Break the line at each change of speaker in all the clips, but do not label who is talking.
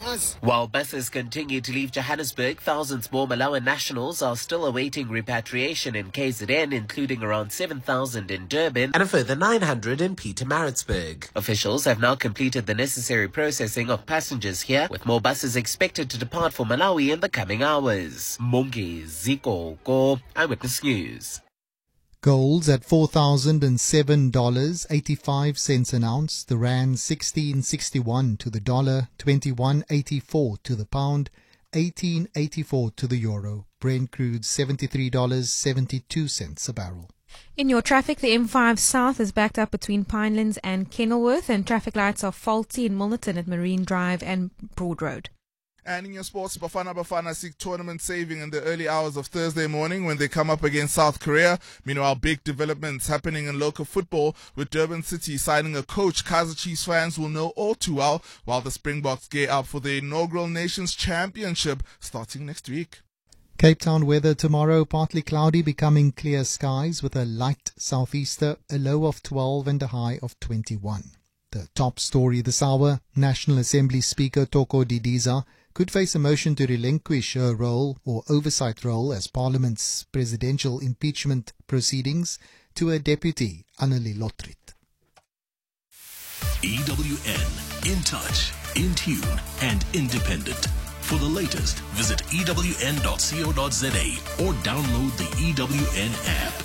us.
While buses continue to leave Johannesburg, thousands more Malawian nationals are still awaiting repatriation in KZN, including around 7,000 in Durban and a further 900 in Pietermaritzburg. Officials have now completed the necessary processing of passengers here, with more buses expected to depart for Malawi in the coming hours. Mongi Ziko Go, Eyewitness News.
Gold's at $4,007.85 an ounce. The rand 16.61 to the dollar, 21.84 to the pound, 18.84 to the euro. Brent crude $73.72 a barrel.
In your traffic, the M5 South is backed up between Pinelands and Kenilworth, and traffic lights are faulty in Milnerton at Marine Drive and Broad Road.
And in your sports, Bafana seek tournament saving in the early hours of Thursday morning when they come up against South Korea. Meanwhile, big developments happening in local football, with Durban City signing a coach Kaizer Chiefs fans will know all too well, while the Springboks gear up for the inaugural Nations Championship starting next week.
Cape Town weather tomorrow, partly cloudy, becoming clear skies with a light southeaster, a low of 12 and a high of 21. The top story this hour, National Assembly Speaker Toko Didiza could face a motion to relinquish her role or oversight role as Parliament's presidential impeachment proceedings to a deputy, Annelie Lotriet.
EWN, in touch, in tune and independent. For the latest, visit ewn.co.za or download the EWN app.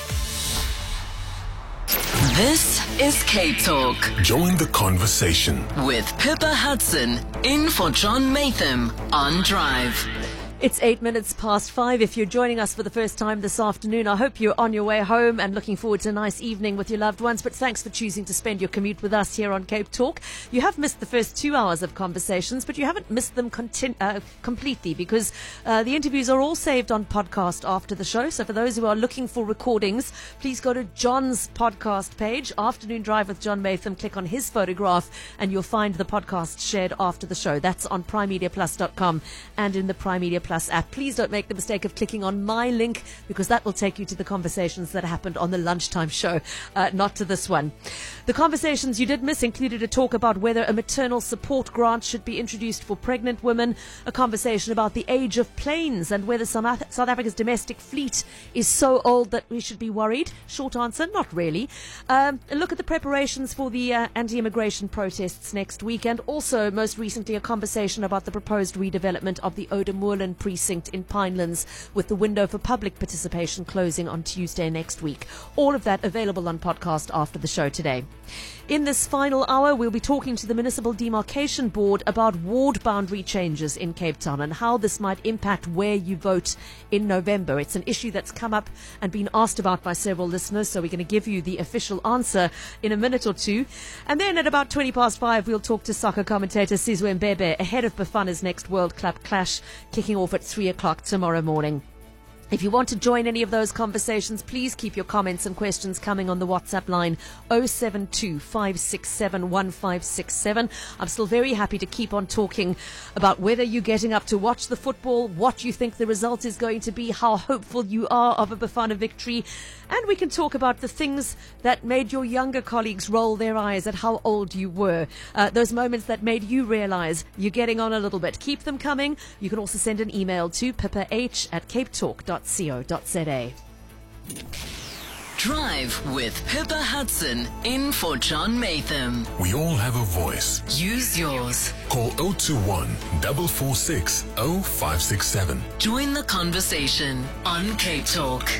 This is Cape Talk.
Join the conversation
With Pippa Hudson, in for John Matham on Drive.
It's 5:08. If you're joining us for the first time this afternoon, I hope you're on your way home and looking forward to a nice evening with your loved ones. But thanks for choosing to spend your commute with us here on Cape Talk. You have missed the first 2 hours of conversations, but you haven't missed them completely, because the interviews are all saved on podcast after the show. So for those who are looking for recordings, please go to John's podcast page, Afternoon Drive with John Matham. Click on his photograph and you'll find the podcast shared after the show. That's on primemediaplus.com and in the Prime Media Plus app. Please don't make the mistake of clicking on my link, because that will take you to the conversations that happened on the lunchtime show, not to this one. The conversations you did miss included a talk about whether a maternal support grant should be introduced for pregnant women, a conversation about the age of planes and whether South Africa's domestic fleet is so old that we should be worried. Short answer, not really. A look at the preparations for the anti-immigration protests next week, and also most recently a conversation about the proposed redevelopment of the Oudtshoorn precinct in Pinelands, with the window for public participation closing on Tuesday next week. All of that available on podcast after the show today. In this final hour, we'll be talking to the Municipal Demarcation Board about ward boundary changes in Cape Town and how this might impact where you vote in November. It's an issue that's come up and been asked about by several listeners, so we're going to give you the official answer in a minute or two. And then at about 5:20, we'll talk to soccer commentator Sizwe Mbebe ahead of Bafana's next World Cup clash, kicking off at 3 o'clock tomorrow morning. If you want to join any of those conversations, please keep your comments and questions coming on the WhatsApp line 072 567 1567. I'm still very happy to keep on talking about whether you're getting up to watch the football, what you think the result is going to be, how hopeful you are of a Bafana victory, and we can talk about the things that made your younger colleagues roll their eyes at how old you were, those moments that made you realize you're getting on a little bit. Keep them coming. You can also send an email to pippah@capetalk.co.za.
Drive with Pippa Hudson, in for John Matham.
We all have a voice.
Use yours.
Call 021 446 0567.
Join the conversation on Cape Talk.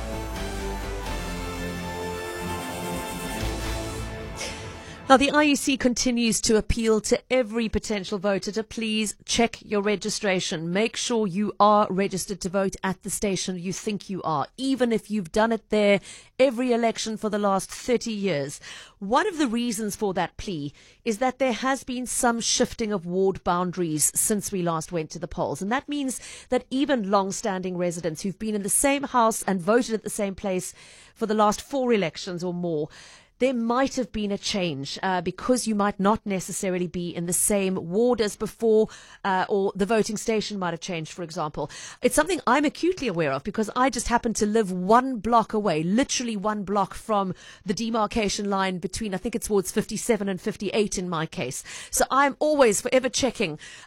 Now, the IEC continues to appeal to every potential voter to please check your registration. Make sure you are registered to vote at the station you think you are, even if you've done it there every election for the last 30 years. One of the reasons for that plea is that there has been some shifting of ward boundaries since we last went to the polls. And that means that even long-standing residents who've been in the same house and voted at the same place for the last 4 elections or more, there might have been a change because you might not necessarily be in the same ward as before, or the voting station might have changed, for example. It's something I'm acutely aware of because I just happen to live 1 block away, literally 1 block from the demarcation line between, I think it's wards 57 and 58 in my case. So I'm always forever checking